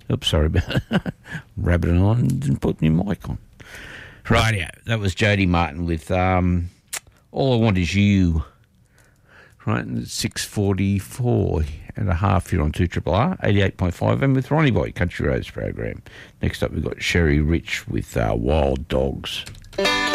Oops, sorry about rabbiting on and didn't put my mic on. Rightio, that was Jody Martin with All I Want Is You. Right, and it's 6:44 and a half here on 2RRR, 88.5, and with Ronnie Boy, Country Roads program. Next up, we've got Sherry Rich with Wild Dogs.